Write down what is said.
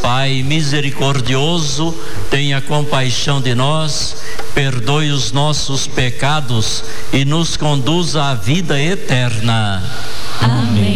Pai misericordioso, tenha compaixão de nós, perdoe os nossos pecados e nos conduza à vida eterna. Amém.